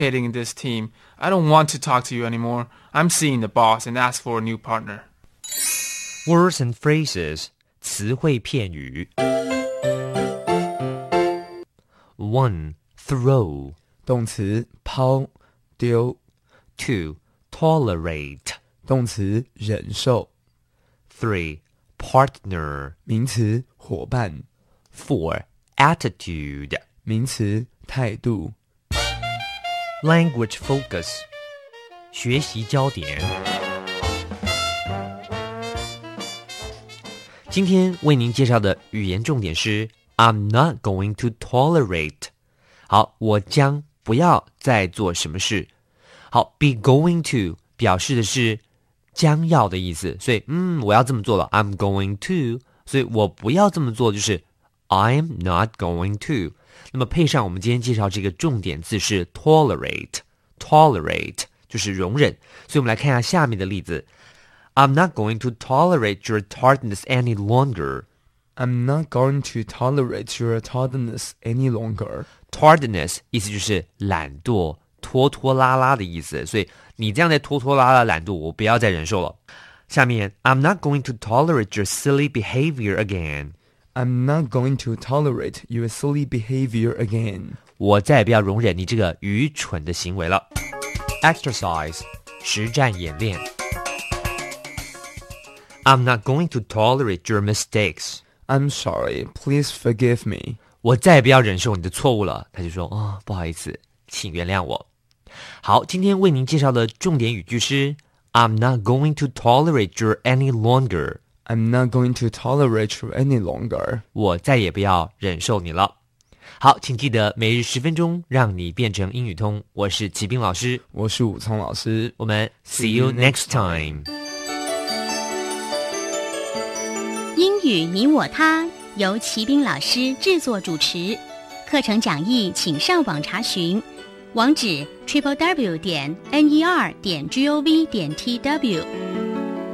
participating in this team. I don't want to talk to you anymore. I'm seeing the boss and ask for a new partner. Words and phrases 词汇片语 1. Throw 动词抛丢 2. Tolerate 动词忍受 3. Partner 名词伙伴 4. Attitude 名词态度 Language focus 学习焦点今天为您介绍的语言重点是 I'm not going to tolerate 好，我将不要再做什么事好 be going to 表示的是将要的意思所以我要这么做了 I'm going to 所以我不要这么做就是 I'm not going to 那么配上我们今天介绍这个重点字是 tolerate 就是容忍所以我们来看一下下面的例子I'm not going to tolerate your tardiness any longer. I'm not going to tolerate your tardiness any longer. Tardiness 意思就是懒惰、拖拖拉拉的意思，所以你这样的拖拖拉拉懒惰，我不要再忍受了。下面 I'm not going to tolerate your silly behavior again. I'm not going to tolerate your silly behavior again. 我再也不要容忍你这个愚蠢的行为了。Exercise 实战演练。I'm not going to tolerate your mistakes. I'm sorry, please forgive me. 我再也不要忍受你的错误了。他就说不好意思，请原谅我。好，今天为您介绍的重点语句是 I'm not going to tolerate you any longer. I'm not going to tolerate you any longer. 我再也不要忍受你了。好，请记得每日10分钟，让你变成英语通。我是齐斌老师， 我是武聪老师。 我们 see you next time. 英语你我他由齐斌老师制作主持，课程讲义请上网查询，网址 www.ner.gov.tw